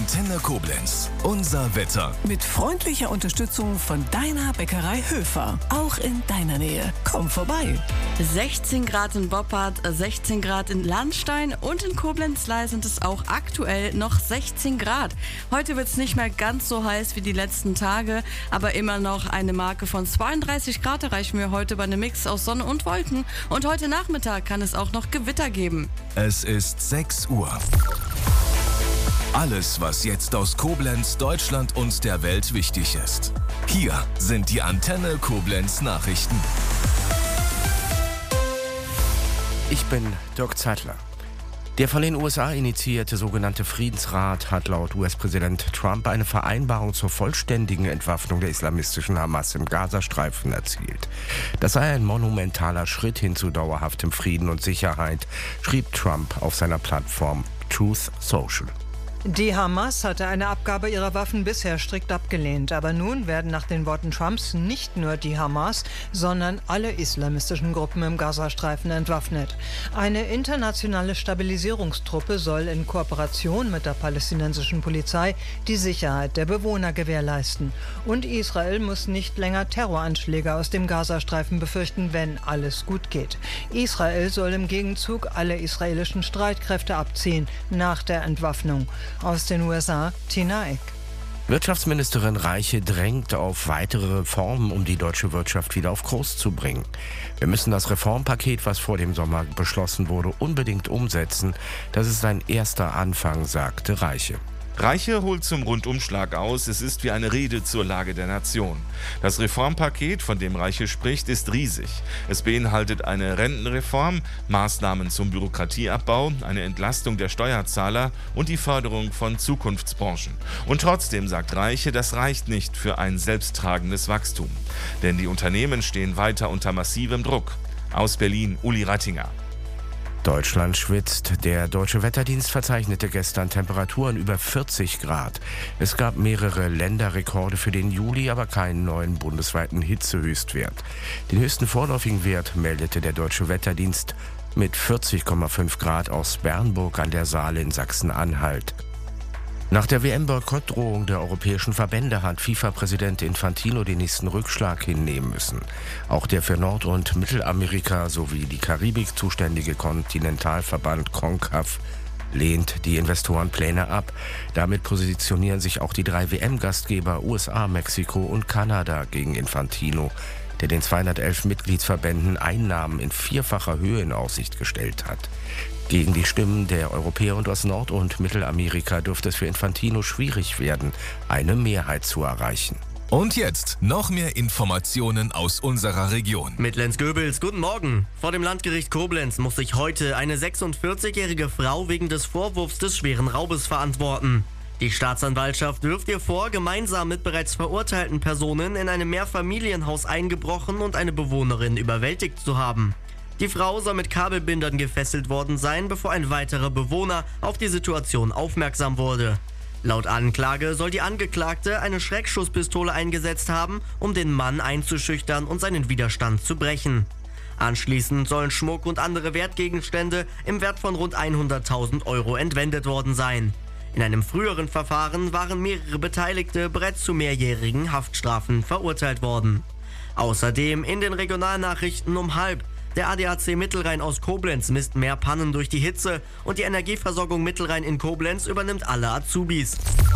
Antenne Koblenz. Unser Wetter. Mit freundlicher Unterstützung von deiner Bäckerei Höfer. Auch in deiner Nähe. Komm vorbei. 16 Grad in Boppard, 16 Grad in Lahnstein und in Koblenz-Lei sind es auch aktuell noch 16 Grad. Heute wird es nicht mehr ganz so heiß wie die letzten Tage, aber immer noch eine Marke von 32 Grad erreichen wir heute bei einem Mix aus Sonne und Wolken. Und heute Nachmittag kann es auch noch Gewitter geben. Es ist 6 Uhr. Alles, was jetzt aus Koblenz, Deutschland und der Welt wichtig ist. Hier sind die Antenne Koblenz Nachrichten. Ich bin Dirk Zeitler. Der von den USA initiierte sogenannte Friedensrat hat laut US-Präsident Trump eine Vereinbarung zur vollständigen Entwaffnung der islamistischen Hamas im Gazastreifen erzielt. Das sei ein monumentaler Schritt hin zu dauerhaftem Frieden und Sicherheit, schrieb Trump auf seiner Plattform Truth Social. Die Hamas hatte eine Abgabe ihrer Waffen bisher strikt abgelehnt. Aber nun werden nach den Worten Trumps nicht nur die Hamas, sondern alle islamistischen Gruppen im Gazastreifen entwaffnet. Eine internationale Stabilisierungstruppe soll in Kooperation mit der palästinensischen Polizei die Sicherheit der Bewohner gewährleisten. Und Israel muss nicht länger Terroranschläge aus dem Gazastreifen befürchten, wenn alles gut geht. Israel soll im Gegenzug alle israelischen Streitkräfte abziehen nach der Entwaffnung. Aus den USA, Tina Eck. Wirtschaftsministerin Reiche drängt auf weitere Reformen, um die deutsche Wirtschaft wieder auf Kurs zu bringen. Wir müssen das Reformpaket, was vor dem Sommer beschlossen wurde, unbedingt umsetzen. Das ist ein erster Anfang, sagte Reiche. Reiche holt zum Rundumschlag aus, es ist wie eine Rede zur Lage der Nation. Das Reformpaket, von dem Reiche spricht, ist riesig. Es beinhaltet eine Rentenreform, Maßnahmen zum Bürokratieabbau, eine Entlastung der Steuerzahler und die Förderung von Zukunftsbranchen. Und trotzdem sagt Reiche, das reicht nicht für ein selbsttragendes Wachstum. Denn die Unternehmen stehen weiter unter massivem Druck. Aus Berlin, Uli Rattinger. Deutschland schwitzt. Der Deutsche Wetterdienst verzeichnete gestern Temperaturen über 40 Grad. Es gab mehrere Länderrekorde für den Juli, aber keinen neuen bundesweiten Hitzehöchstwert. Den höchsten vorläufigen Wert meldete der Deutsche Wetterdienst mit 40,5 Grad aus Bernburg an der Saale in Sachsen-Anhalt. Nach der WM-Boykottdrohung der europäischen Verbände hat FIFA-Präsident Infantino den nächsten Rückschlag hinnehmen müssen. Auch der für Nord- und Mittelamerika sowie die Karibik zuständige Kontinentalverband CONCACAF lehnt die Investorenpläne ab. Damit positionieren sich auch die 3 WM-Gastgeber USA, Mexiko und Kanada gegen Infantino, der den 211 Mitgliedsverbänden Einnahmen in 4-facher Höhe in Aussicht gestellt hat. Gegen die Stimmen der Europäer und aus Nord- und Mittelamerika dürfte es für Infantino schwierig werden, eine Mehrheit zu erreichen. Und jetzt noch mehr Informationen aus unserer Region. Mit Lenz Goebels, guten Morgen. Vor dem Landgericht Koblenz muss sich heute eine 46-jährige Frau wegen des Vorwurfs des schweren Raubes verantworten. Die Staatsanwaltschaft wirft ihr vor, gemeinsam mit bereits verurteilten Personen in einem Mehrfamilienhaus eingebrochen und eine Bewohnerin überwältigt zu haben. Die Frau soll mit Kabelbindern gefesselt worden sein, bevor ein weiterer Bewohner auf die Situation aufmerksam wurde. Laut Anklage soll die Angeklagte eine Schreckschusspistole eingesetzt haben, um den Mann einzuschüchtern und seinen Widerstand zu brechen. Anschließend sollen Schmuck und andere Wertgegenstände im Wert von rund 100.000 Euro entwendet worden sein. In einem früheren Verfahren waren mehrere Beteiligte bereits zu mehrjährigen Haftstrafen verurteilt worden. Außerdem in den Regionalnachrichten um 12:30. Der ADAC Mittelrhein aus Koblenz misst mehr Pannen durch die Hitze und die Energieversorgung Mittelrhein in Koblenz übernimmt alle Azubis.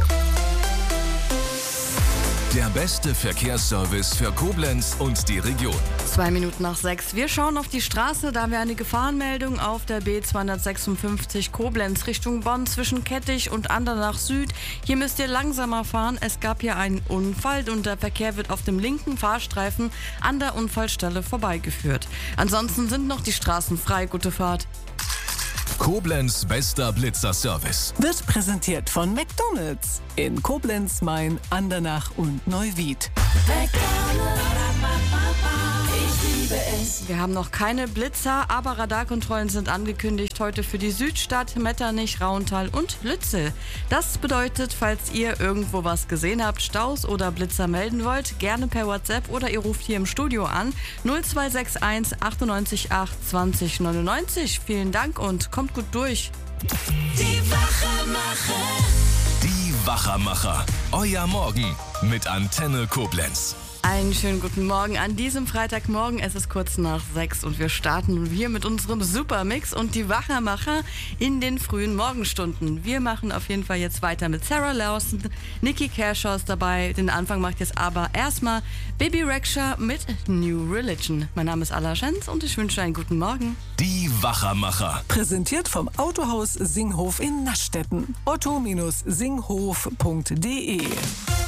Der beste Verkehrsservice für Koblenz und die Region. 2 Minuten nach 6. Wir schauen auf die Straße, da haben wir eine Gefahrenmeldung auf der B256 Koblenz Richtung Bonn zwischen Kettich und Andernach Süd. Hier müsst ihr langsamer fahren. Es gab hier einen Unfall und der Verkehr wird auf dem linken Fahrstreifen an der Unfallstelle vorbeigeführt. Ansonsten sind noch die Straßen frei. Gute Fahrt. Koblenz bester Blitzerservice. Wird präsentiert von McDonald's in Koblenz, Main, Andernach und Neuwied. Ich liebe es. Wir haben noch keine Blitzer, aber Radarkontrollen sind angekündigt heute für die Südstadt, Metternich, Rauntal und Lützel. Das bedeutet, falls ihr irgendwo was gesehen habt, Staus oder Blitzer melden wollt, gerne per WhatsApp oder ihr ruft hier im Studio an 0261 98 8 20 99. Vielen Dank und kommt gut durch. Die Wachermacher. Euer Morgen mit Antenne Koblenz. Einen schönen guten Morgen an diesem Freitagmorgen. Es ist kurz nach 6 und wir starten hier mit unserem Supermix und die Wachermacher in den frühen Morgenstunden. Wir machen auf jeden Fall jetzt weiter mit Sarah Lawson, Niki Kershaw ist dabei. Den Anfang macht jetzt aber erstmal Baby Rexha mit New Religion. Mein Name ist Alla Schenz und ich wünsche einen guten Morgen. Die Wachermacher. Präsentiert vom Autohaus Singhof in Naschstetten. otto-singhof.de